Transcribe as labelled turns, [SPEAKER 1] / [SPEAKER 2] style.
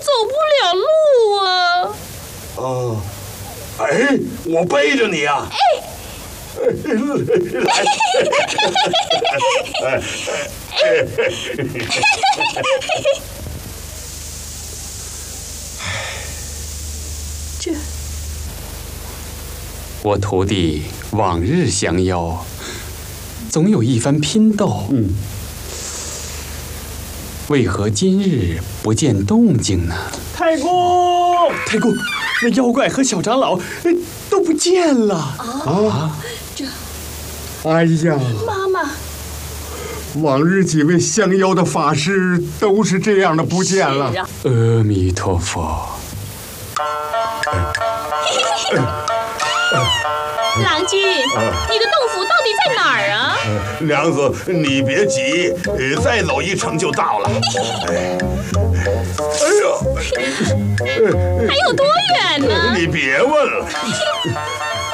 [SPEAKER 1] 走不了路啊。
[SPEAKER 2] 哦，哎，我背着你啊。来。
[SPEAKER 1] 这，
[SPEAKER 3] 我徒弟往日降妖，总有一番拼斗。为何今日不见动静呢？
[SPEAKER 4] 太公，太公，那妖怪和小长老都不见了啊！
[SPEAKER 5] 哎呀，
[SPEAKER 1] 妈妈，
[SPEAKER 5] 往日几位降妖的法师都是这样的不见了。
[SPEAKER 3] 阿弥陀佛。
[SPEAKER 1] 郎君，你的洞府到底在哪儿啊？
[SPEAKER 2] 娘子，你别急，再走一程就到了。哎呀，
[SPEAKER 1] 还有多远呢？
[SPEAKER 2] 你别问了。